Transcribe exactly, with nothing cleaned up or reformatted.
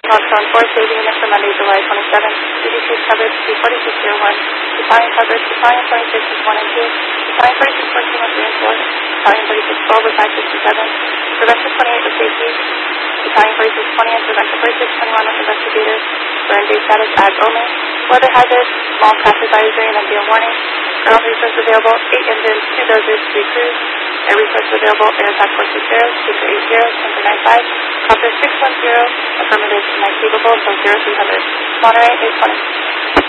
Hawthorne four, saving unit for Monday, July twenty-seventh. C D C coverage two forty-six oh one. Battalion coverage, Battalion twenty-six is one and two. Battalion thirty-six fourteen was three and four. Battalion thirty-six twelve was five sixty-seven. Prevention twenty-eight was safety. Battalion forty-six twenty and Prevention forty-six twenty-one was investigators. Burn day status as only. Weather hazard, small crash advisory and N D O warning. Ground resource available, eight engines, two dozers, three crews. Air resource available, Air Attack four six zero, Speaker eight zero, Center nine five, Copter six one zero, affirmative, night capable, so zero three hundred. Monterey eight twenty.